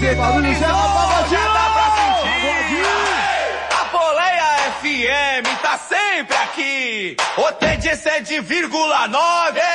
barulho, já dá pra sentir. A Poleia FM tá sempre aqui. O TD 7,9.